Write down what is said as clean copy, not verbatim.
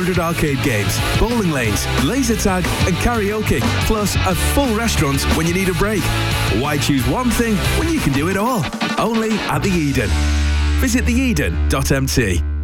200 arcade games, bowling lanes, laser tag and karaoke, plus a full restaurant when you need a break. Why choose one thing when you can do it all? Only at The Eden. Visit theeden.mt.